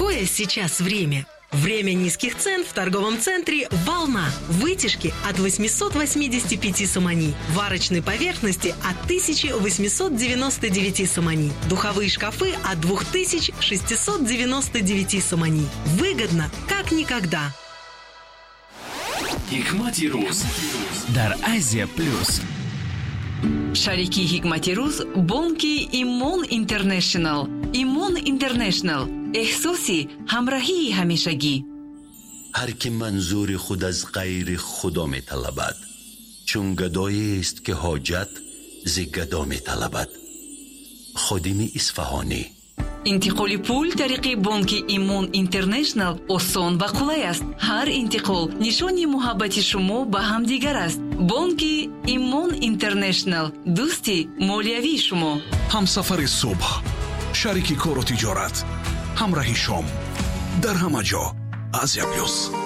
Какое сейчас время? Время низких цен в торговом центре «Волна». Вытяжки от 885 сомани. Варочной поверхности от 1899 сомани. Духовые шкафы от 2699 сомани. Выгодно, как никогда. Hikmati Ruz дар Азия Плюс. Шарики Hikmati Ruz бонки Имон Интернешнл. Имон Интернешнл. احساسی همراهی همیشگی. هر که منظور خود از غیر خدا می طلبد، چون گدایی است که حاجت ز گدا می طلبد. خادم اصفهانی. انتقال پول طریق بانک ایمون اینترنشنل آسان و قلای است. هر انتقال نشانی محبت شما به همدیگر است. بانک ایمون اینترنشنل، دوستی مالیوی شما. همسفر صبح، شریک کار و تجارت، همراهی شام در همه جا. آسیا پلوس.